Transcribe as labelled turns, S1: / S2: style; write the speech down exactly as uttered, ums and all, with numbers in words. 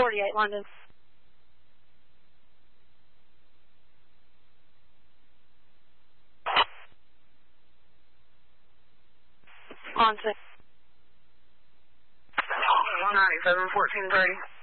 S1: forty-eight, London. On six.
S2: one ninety-seven, fourteen thirty.